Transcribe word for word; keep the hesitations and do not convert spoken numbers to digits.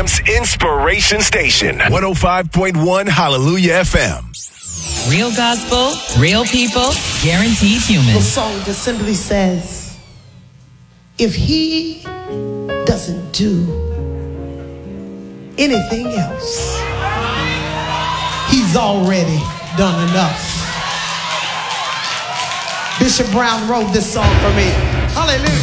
Camp's Inspiration Station. one oh five point one Hallelujah F M. Real gospel, real people, guaranteed human. The song just simply says, if he doesn't do anything else, he's already done enough. Bishop Brown wrote this song for me. Hallelujah.